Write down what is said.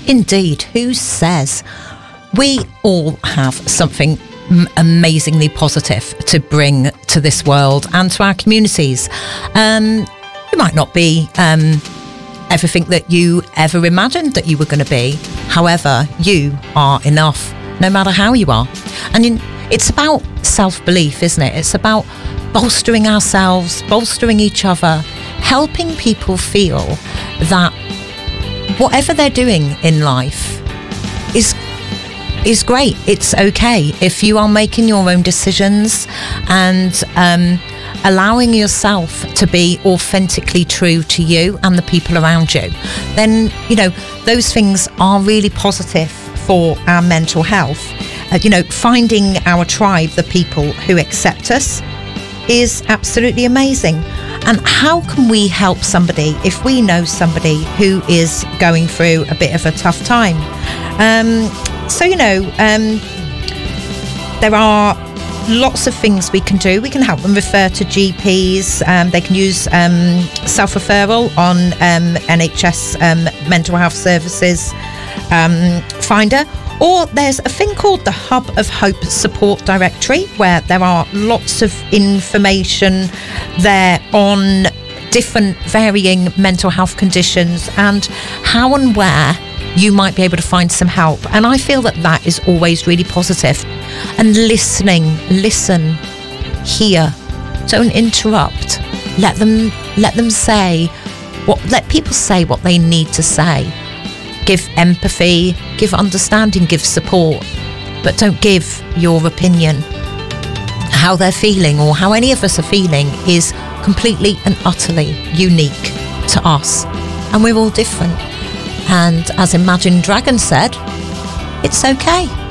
Indeed, who says? We all have something amazingly positive to bring to this world and to our communities. You might not be everything that you ever imagined that you were going to be. However, you are enough, no matter how you are. And it's about self-belief, isn't it? It's about bolstering ourselves, bolstering each other, helping people feel that whatever they're doing in life is great. It's okay if you are making your own decisions and allowing yourself to be authentically true to you and the people around you. Then, those things are really positive for our mental health. Finding our tribe, the people who accept us, is absolutely amazing. And how can we help somebody if we know somebody who is going through a bit of a tough time? There are lots of things we can do. We can help them refer to GPs. They can use self-referral on NHS Mental Health Services Finder. Or there's a thing called the Hub of Hope Support Directory, where there are lots of information there on different varying mental health conditions and how and where you might be able to find some help. And I feel that is always really positive. And listen, hear, don't interrupt. Let people say what they need to say. Give empathy, give understanding, give support, but don't give your opinion. How they're feeling or how any of us are feeling is completely and utterly unique to us, and we're all different. And as Imagine Dragons said, it's okay.